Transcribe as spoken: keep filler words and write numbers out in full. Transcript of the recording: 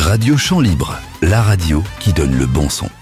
Radio Champ Libre, la radio qui donne le bon son.